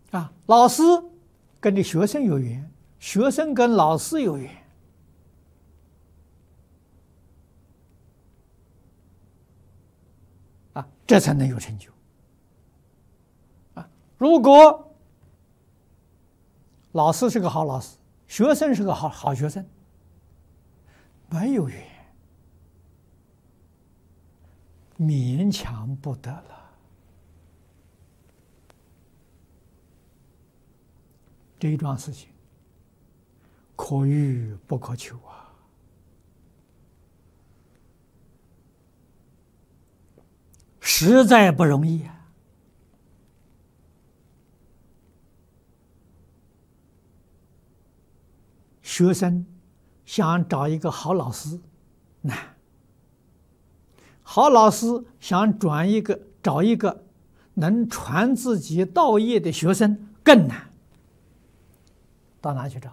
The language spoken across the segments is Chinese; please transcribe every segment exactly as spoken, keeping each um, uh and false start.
啊，老师跟你学生有缘，学生跟老师有缘。啊，这才能有成就。啊，如果老师是个好老师，学生是个好好学生，没有缘，勉强不得了。这一桩事情，可遇不可求啊！实在不容易啊！学生想找一个好老师难，好老师想转一个找一个能传自己道业的学生更难。到哪去找？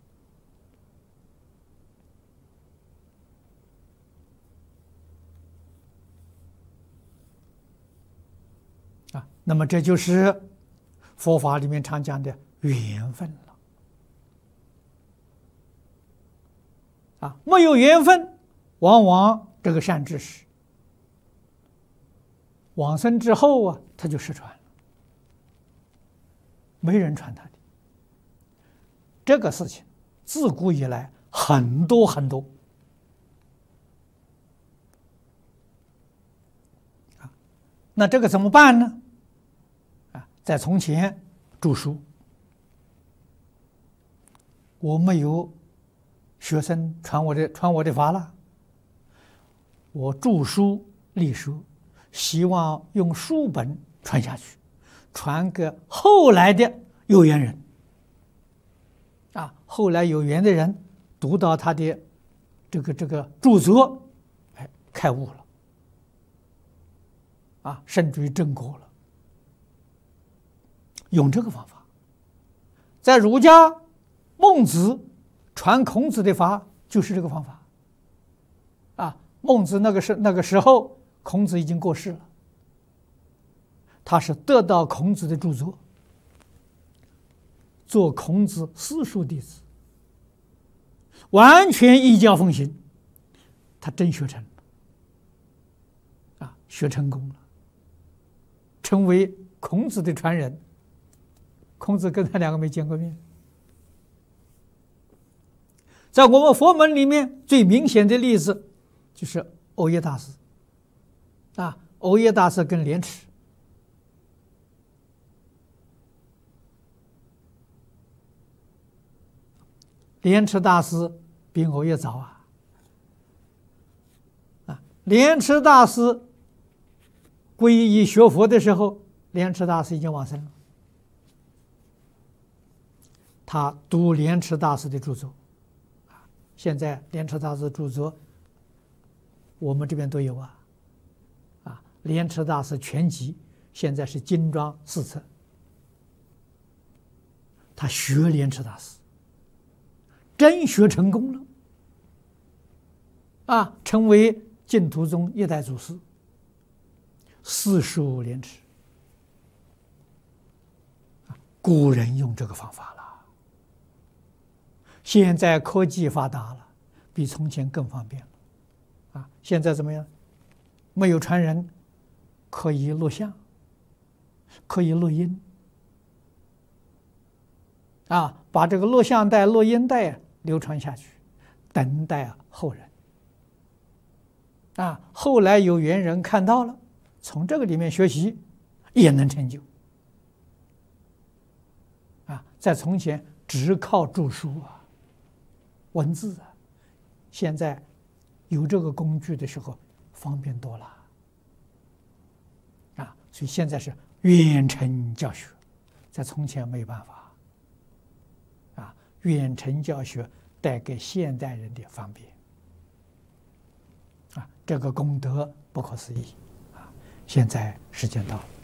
啊，那么这就是佛法里面常讲的缘分了。啊，没有缘分，往往这个善知识往生之后啊，他就失传了，没人传他的。这个事情自古以来很多很多。啊，那这个怎么办呢？啊，在从前著书，我没有学生传我的传我的法了，我著书立书，希望用书本传下去，传给后来的有缘人。啊，后来有缘的人读到他的这个这个著作，哎，开悟了，啊，甚至于正果了。用这个方法，在儒家，孟子传孔子的法就是这个方法。啊，孟子那个时那个时候，孔子已经过世了，他是得到孔子的著作，做孔子私塾弟子，完全依教奉行，他真学成了，啊，学成功了，成为孔子的传人。孔子跟他两个没见过面。在我们佛门里面最明显的例子就是欧耶大师，啊，欧耶大师跟莲池。莲池大师比欧耶早啊！啊，莲池大师皈依学佛的时候，莲池大师已经往生了。他读莲池大师的著作，啊，现在莲池大师著作我们这边都有啊，啊，莲池大师全集现在是精装四册。他学莲池大师。真学成功了，啊，成为净土宗一代祖师，四书莲池。古人用这个方法了，现在科技发达了，比从前更方便了，啊，现在怎么样？没有传人，可以录像，可以录音，啊，把这个录像带、录音带流传下去，等待后人。啊，后来有缘人看到了，从这个里面学习，也能成就。啊，在从前只靠著书啊，文字啊，现在有这个工具的时候，方便多了。啊，所以现在是远程教学，在从前没有办法。啊，远程教学带给现代人的方便，啊，这个功德不可思议，啊，现在时间到了。